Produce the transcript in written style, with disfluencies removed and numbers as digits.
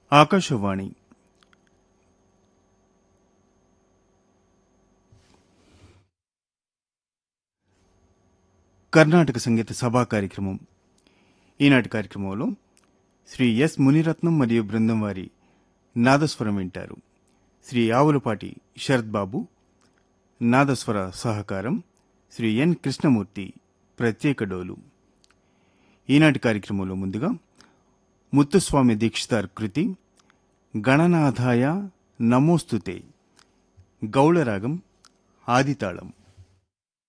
ఆకాశవాణి కర్ణాటక సంగీత సభా కార్యక్రమం. ఈనాటి కార్యక్రమంలో శ్రీ ఎస్ మునిరత్నం మరియు బృందం వారి నాదస్వరం వింటారు. శ్రీ ఆవులపాటి శరత్ బాబు నాదస్వర సహకారం, శ్రీ ఎన్ కృష్ణమూర్తి ప్రత్యేక డోలు. ఈనాటి కార్యక్రమంలో ముందుగా ముత్తుస్వామి దీక్షితార్ కృతి గణనాథాయ నమోస్తుతే, గౌళరాగం, ఆదితాళం.